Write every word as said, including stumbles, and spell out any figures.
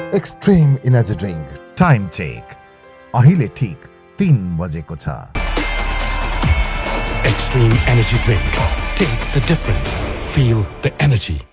Extreme energy drink. Time check अहिले ठीक तीन बजेको छ। Extreme energy drink. Taste the difference. Feel the energy.